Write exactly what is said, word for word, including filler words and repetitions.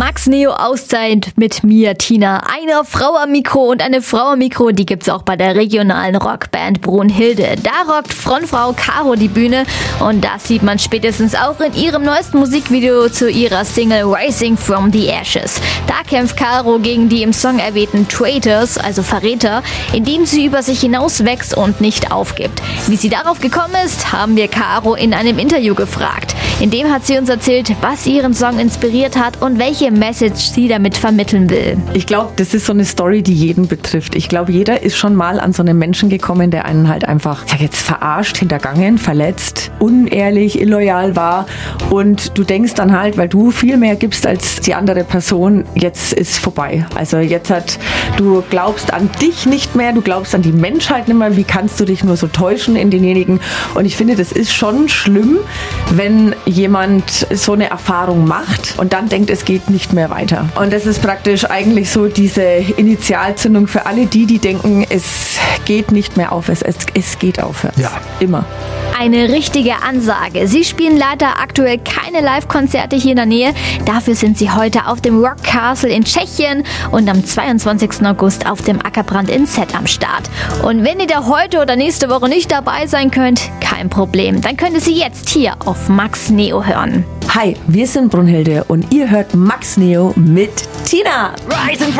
Max Neo Auszeit mit mir, Tina. Eine Frau am Mikro und eine Frau am Mikro, die gibt's auch bei der regionalen Rockband Brunhilde. Da rockt Frontfrau Caro die Bühne und das sieht man spätestens auch in ihrem neuesten Musikvideo zu ihrer Single Rising from the Ashes. Da kämpft Caro gegen die im Song erwähnten Traitors, also Verräter, indem sie über sich hinauswächst und nicht aufgibt. Wie sie darauf gekommen ist, haben wir Caro in einem Interview gefragt. In dem hat sie uns erzählt, was ihren Song inspiriert hat und welche Message sie damit vermitteln will. Ich glaube, das ist so eine Story, die jeden betrifft. Ich glaube, jeder ist schon mal an so einen Menschen gekommen, der einen halt einfach, ich sag jetzt, verarscht, hintergangen, verletzt, unehrlich, illoyal war. Und du denkst dann halt, weil du viel mehr gibst als die andere Person, jetzt ist vorbei. Also jetzt hat, du glaubst an dich nicht mehr, du glaubst an die Menschheit nicht mehr. Wie kannst du dich nur so täuschen in denjenigen? Und ich finde, das ist schon schlimm, wenn jemand so eine Erfahrung macht und dann denkt, es geht nicht mehr weiter. Und das ist praktisch eigentlich so diese Initialzündung für alle die, die denken, es geht nicht mehr auf, es, es, es geht aufwärts. Ja. Immer. Eine richtige Ansage. Sie spielen leider aktuell keine Live-Konzerte hier in der Nähe. Dafür sind sie heute auf dem Rock Castle in Tschechien und am zweiundzwanzigsten August auf dem Ackerbrand in Zett am Start. Und wenn ihr da heute oder nächste Woche nicht dabei sein könnt, kein Problem. Dann könnt ihr sie jetzt hier auf Max Neo hören. Hi, wir sind Brunhilde und ihr hört Max Neo mit Tina. Rising